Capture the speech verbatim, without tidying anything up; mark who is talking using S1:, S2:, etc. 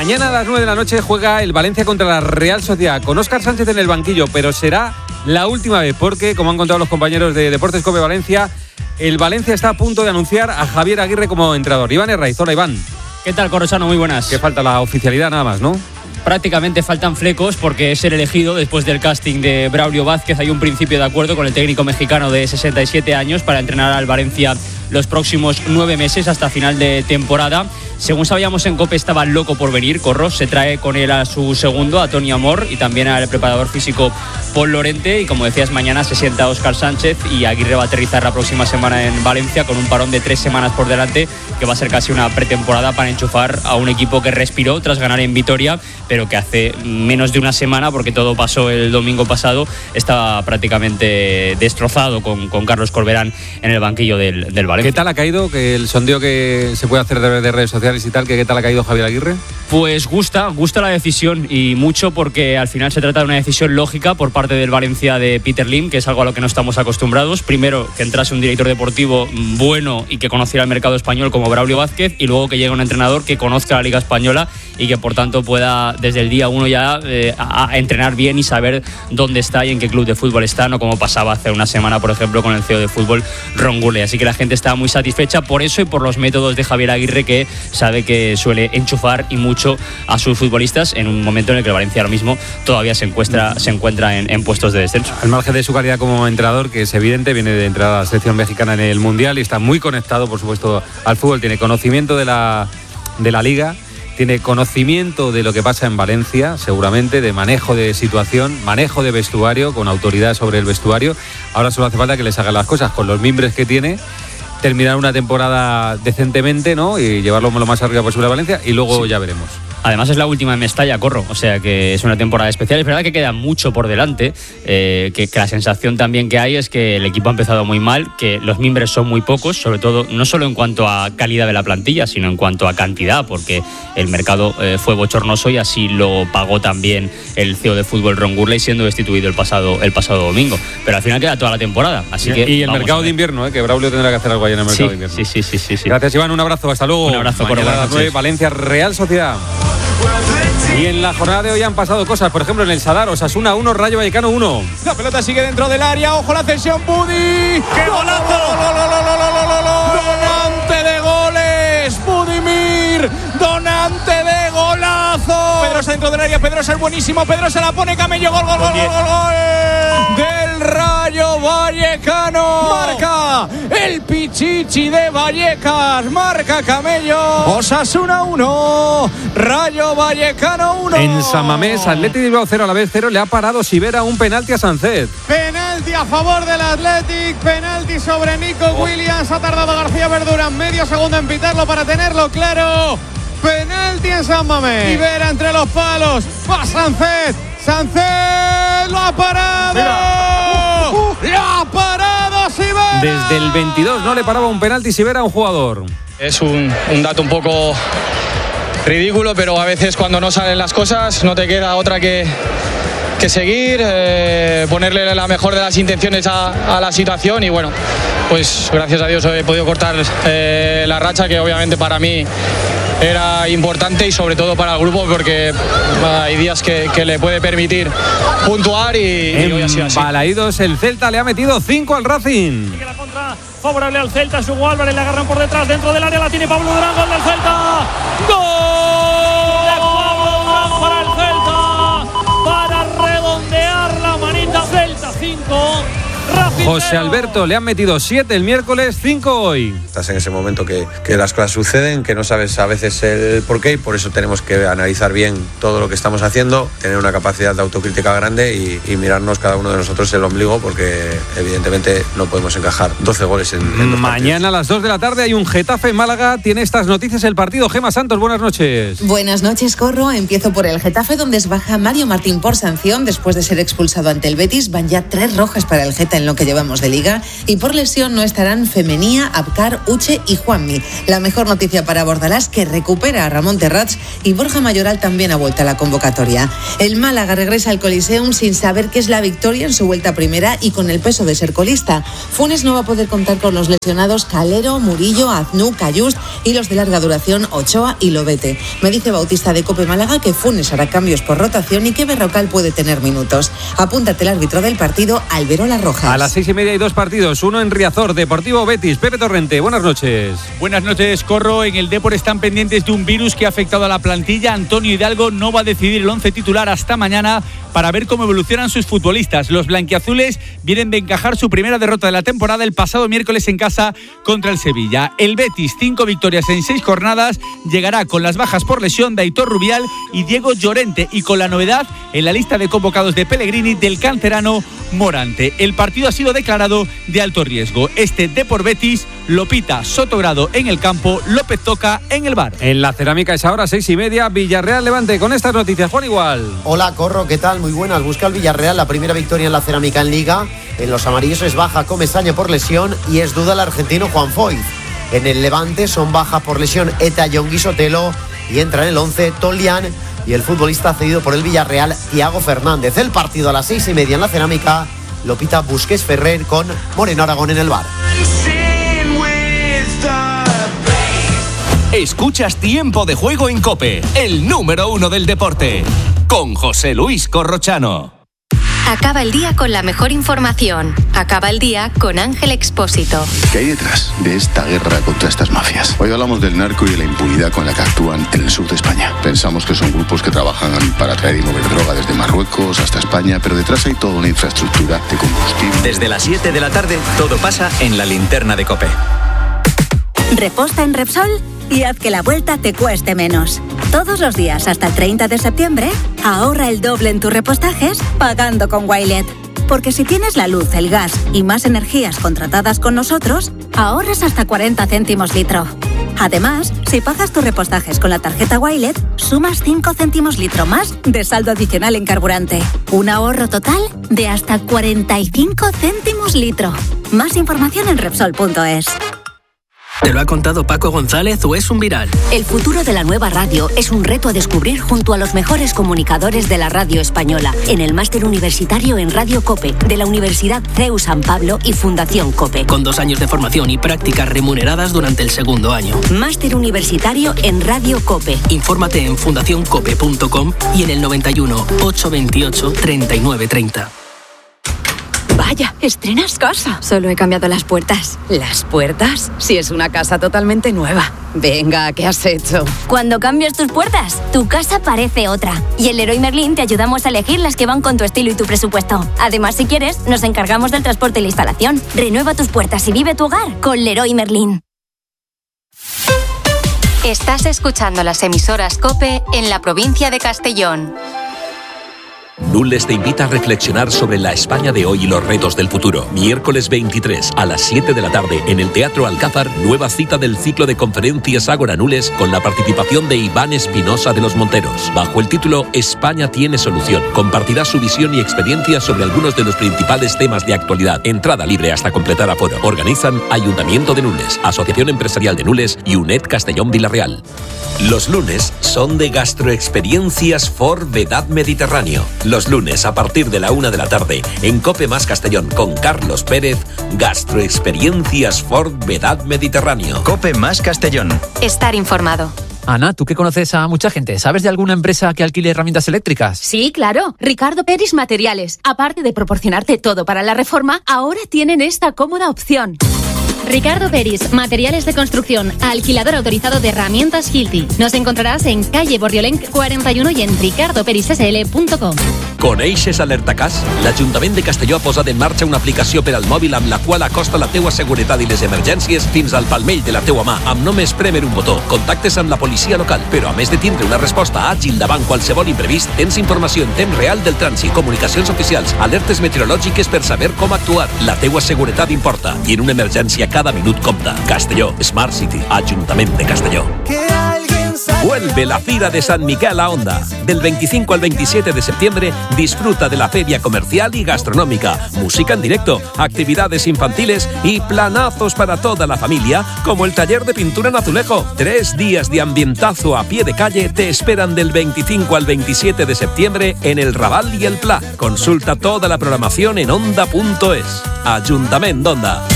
S1: Mañana a las nueve de la noche juega el Valencia contra la Real Sociedad con Óscar Sánchez en el banquillo, pero será la última vez porque, como han contado los compañeros de Deportes Cope Valencia, el Valencia está a punto de anunciar a Javier Aguirre como entrenador. Iván Herraiz, hola Iván.
S2: ¿Qué tal, Corrosano? Muy buenas.
S1: Que falta la oficialidad nada más, ¿no?
S2: Prácticamente faltan flecos porque es el elegido después del casting de Braulio Vázquez. Hay un principio de acuerdo con el técnico mexicano de sesenta y siete años para entrenar al Valencia los próximos nueve meses hasta final de temporada. Según sabíamos en COPE, estaba loco por venir Corros. Se trae con él a su segundo, a Tony Amor, y también al preparador físico Paul Lorente. Y como decías, mañana se sienta Óscar Sánchez y Aguirre va a aterrizar la próxima semana en Valencia con un parón de tres semanas por delante, que va a ser casi una pretemporada para enchufar a un equipo que respiró tras ganar en Vitoria, pero que hace menos de una semana, porque todo pasó el domingo pasado, estaba prácticamente destrozado con, con Carlos Corberán en el banquillo del, del Valencia.
S1: ¿Qué tal ha caído que el sondeo que se puede hacer de, de redes sociales y tal, que qué tal ha caído Javier Aguirre?
S2: Pues gusta, gusta la decisión, y mucho, porque al final se trata de una decisión lógica por parte del Valencia de Peter Lim, que es algo a lo que no estamos acostumbrados. Primero, que entrase un director deportivo bueno y que conociera el mercado español como Braulio Vázquez, y luego que llegue un entrenador que conozca la Liga Española y que por tanto pueda desde el día uno ya eh, a, a entrenar bien y saber dónde está y en qué club de fútbol está, no como pasaba hace una semana, por ejemplo, con el C E O de fútbol, Ron Gurley. Así que la gente está muy satisfecha por eso y por los métodos de Javier Aguirre, que sabe que suele enchufar y mucho a sus futbolistas en un momento en el que el Valencia ahora mismo todavía se encuentra, se encuentra en, en puestos de descenso.
S1: Al margen de su calidad como entrenador, que es evidente, viene de entrar a la selección mexicana en el Mundial y está muy conectado, por supuesto, al fútbol. Tiene conocimiento de la, de la Liga, tiene conocimiento de lo que pasa en Valencia, seguramente, de manejo de situación, manejo de vestuario, con autoridad sobre el vestuario. Ahora solo hace falta que les hagan las cosas con los mimbres que tiene, terminar una temporada decentemente, ¿no? Y llevarlo lo más arriba posible a Valencia, y luego sí, ya veremos.
S2: Además es la última en Mestalla, Corro, o sea que es una temporada especial. Es verdad que queda mucho por delante, eh, que, que la sensación también que hay es que el equipo ha empezado muy mal, que los mimbres son muy pocos, sobre todo no solo en cuanto a calidad de la plantilla, sino en cuanto a cantidad, porque el mercado eh, fue bochornoso y así lo pagó también el C E O de fútbol, Ron Gurley, siendo destituido el pasado, el pasado domingo. Pero al final queda toda la temporada, así que
S1: y el mercado de invierno, eh, que Braulio tendrá que hacer algo ahí en el mercado
S2: sí,
S1: de invierno.
S2: Sí, sí, sí, sí, sí.
S1: Gracias, Iván, un abrazo, hasta luego.
S2: Un abrazo, Corro.
S1: Mañana a las nueve, Valencia Real Sociedad. Y en la jornada de hoy han pasado cosas, por ejemplo en el Sadar, Osasuna uno, Rayo Vallecano uno.
S3: La pelota sigue dentro del área, ojo la cesión, Budi. ¡Qué golazo! ¡Donante de goles! ¡Budimir! ¡Donante de golazo! Pedrosa dentro del área, Pedrosa es buenísimo, Pedrosa la pone, Camello, gol, gol, gol, gol, gol, gol del Rayo Vallecano. Marca el Pichichi de Vallecas, marca Camello. Osasuna uno, Rayo Vallecano uno.
S1: En San Mamés, Athletic Bilbao cero, a la vez cero, le ha parado Sivera un penalti a Sánchez.
S4: Penalti a favor del Athletic, penalti sobre Nico oh. Williams. Ha tardado García Verdura medio segundo en pitarlo para tenerlo claro. Penalti en San Mamés. Sivera entre los palos, va Sánchez. Sánchez lo ha parado. Uh, uh. Lo ha parado Sivera.
S1: Desde el veintidós no le paraba un penalti Sivera a un jugador.
S5: Es un, un dato un poco ridículo, pero a veces cuando no salen las cosas no te queda otra que, que seguir, eh, ponerle la mejor de las intenciones a, a la situación, y bueno, pues gracias a Dios he podido cortar eh, la racha, que obviamente para mí era importante y sobre todo para el grupo, porque hay días que, que le puede permitir puntuar y, y hoy ha sido así.
S1: Balaídos, el Celta le ha metido cinco al Racing.
S6: Sigue la contra favorable al Celta, es Hugo Álvarez, le agarran por detrás, dentro del área la tiene Pablo Durán, gol del Celta. ¡Gol de Pablo Durán para el Celta! Para redondear la manita, Celta cinco.
S1: José Alberto, le han metido siete el miércoles, cinco hoy.
S7: Estás en ese momento que, que las cosas suceden, que no sabes a veces el porqué, y por eso tenemos que analizar bien todo lo que estamos haciendo, tener una capacidad de autocrítica grande y, y mirarnos cada uno de nosotros el ombligo, porque evidentemente no podemos encajar doce goles en, en dos
S1: Mañana
S7: partidos.
S1: A las dos de la tarde hay un Getafe Málaga. Tiene estas noticias el partido. Gemma Santos, buenas noches.
S8: Buenas noches, Corro. Empiezo por el Getafe, donde es baja Mario Martín por sanción después de ser expulsado ante el Betis. Van ya tres rojas para el Geta en lo que llevamos hablamos de Liga, y por lesión no estarán Femenía, Abkar, Uche y Juanmi. La mejor noticia para Bordalás, que recupera a Ramón Terrats, y Borja Mayoral también ha vuelto a la convocatoria. El Málaga regresa al Coliseum sin saber qué es la victoria en su vuelta a primera y con el peso de ser colista. Funes no va a poder contar con los lesionados Calero, Murillo, Aznu, Cayust y los de larga duración Ochoa y Lobete. Me dice Bautista de Cope Málaga que Funes hará cambios por rotación y que Berrocal puede tener minutos. Apúntate el árbitro del partido, Alberola Rojas.
S1: A las seis y media hay dos partidos, uno en Riazor, Deportivo Betis. Pepe Torrente, buenas noches.
S9: Buenas noches, Corro. En el Depor están pendientes de un virus que ha afectado a la plantilla. Antonio Hidalgo no va a decidir el once titular hasta mañana para ver cómo evolucionan sus futbolistas. Los blanquiazules vienen de encajar su primera derrota de la temporada el pasado miércoles en casa contra el Sevilla. El Betis, cinco victorias en seis jornadas, llegará con las bajas por lesión de Aitor Rubial y Diego Llorente, y con la novedad en la lista de convocados de Pellegrini del canterano Morante. El partido ha sido declarado de alto riesgo. Este Depor Betis lo pita Sotogrado en el campo, López Toca en el bar.
S1: En la cerámica es ahora seis y media, Villarreal Levante. Con estas noticias, Juan Igual.
S10: Hola, Corro, ¿qué tal? Muy buenas. Busca el Villarreal la primera victoria en la cerámica en Liga. En los amarillos es baja Comesaña por lesión y es duda el argentino Juan Foyt. En el Levante son baja por lesión Eta Yongui Sotelo y entra en el once Tolian y el futbolista cedido por el Villarreal, Thiago Fernández. El partido a las seis y media en la cerámica lo pita Busquets Ferrer con Moreno Aragón en el bar.
S11: Escuchas Tiempo de Juego en COPE, el número uno del deporte, con José Luis Corrochano.
S12: Acaba el día con la mejor información. Acaba el día con Ángel Expósito.
S13: ¿Qué hay detrás de esta guerra contra estas mafias? Hoy hablamos del narco y de la impunidad con la que actúan en el sur de España. Pensamos que son grupos que trabajan para traer y mover droga desde Marruecos hasta España, pero detrás hay toda una infraestructura de combustible.
S11: Desde las siete de la tarde, todo pasa en la linterna de COPE.
S14: Reposta en Repsol y haz que la vuelta te cueste menos. Todos los días hasta el treinta de septiembre, ahorra el doble en tus repostajes pagando con Wilet. Porque si tienes la luz, el gas y más energías contratadas con nosotros, ahorras hasta cuarenta céntimos litro. Además, si pagas tus repostajes con la tarjeta Wilet, sumas cinco céntimos litro más de saldo adicional en carburante. Un ahorro total de hasta cuarenta y cinco céntimos litro. Más información en Repsol punto es.
S15: ¿Te lo ha contado Paco González o es un viral?
S16: El futuro de la nueva radio es un reto a descubrir junto a los mejores comunicadores de la radio española en el máster universitario en Radio COPE de la Universidad C E U San Pablo y Fundación COPE.
S15: Con dos años de formación y prácticas remuneradas durante el segundo año.
S16: Máster universitario en Radio COPE.
S15: Infórmate en fundación cope punto com y en el noventa y uno, ochocientos veintiocho, treinta y nueve treinta.
S17: Vaya, estrenas casa. Solo he cambiado las puertas. ¿Las puertas? Si es una casa totalmente nueva. Venga, ¿qué has hecho?
S18: Cuando cambias tus puertas, tu casa parece otra. Y en Leroy Merlin te ayudamos a elegir las que van con tu estilo y tu presupuesto. Además, si quieres, nos encargamos del transporte y la instalación. Renueva tus puertas y vive tu hogar con Leroy Merlin.
S12: Estás escuchando las emisoras COPE en la provincia de Castellón.
S11: Nules te invita a reflexionar sobre la España de hoy y los retos del futuro. Miércoles veintitrés a las siete de la tarde en el Teatro Alcázar, nueva cita del ciclo de conferencias Ágora Nules con la participación de Iván Espinosa de los Monteros. Bajo el título España tiene solución, compartirá su visión y experiencia sobre algunos de los principales temas de actualidad. Entrada libre hasta completar aforo. Organizan Ayuntamiento de Nules, Asociación Empresarial de Nules y UNED Castellón Villarreal. Los lunes son de Gastroexperiencias for Vedad Mediterráneo. Los lunes a partir de la una de la tarde en COPE más Castellón con Carlos Pérez, Gastroexperiencias for Vedad Mediterráneo.
S19: COPE más Castellón.
S12: Estar informado.
S20: Ana, tú que conoces a mucha gente, ¿sabes de alguna empresa que alquile herramientas eléctricas?
S21: Sí, claro. Ricardo Peris Materiales. Aparte de proporcionarte todo para la reforma, ahora tienen esta cómoda opción.
S22: Ricardo Peris, materiales de construcción, alquilador autorizado de herramientas Hilti. Nos encontraràs en calle Borriolenc cuarenta y uno y en ricardo peris s l punto com.
S11: Coneixes Alertacàs? L'Ajuntament de Castelló ha posat en marxa una aplicació per al mòbil amb la qual acosta la teua seguretat i les emergències fins al palmell de la teua mà, amb només prémer un botó. Contactes amb la policia local, però a més de tindre una resposta àgil davant qualsevol imprevist, tens informació en temps real del trànsit, comunicacions oficials, alertes meteorològiques per saber com actuar. La teua seguretat importa i en una emergència cada minut compta. Castelló, Smart City, Ajuntament de Castelló. Vuelve la Fira de San Miquel a Onda. Del veinticinco al veintisiete de septiembre disfruta de la feria comercial y gastronómica, música en directo, actividades infantiles y planazos para toda la familia, como el taller de pintura en azulejo. Tres días de ambientazo a pie de calle te esperan del veinticinco al veintisiete de septiembre en el Raval y el Pla. Consulta toda la programación en onda punto es. Ayuntamiento d'Onda.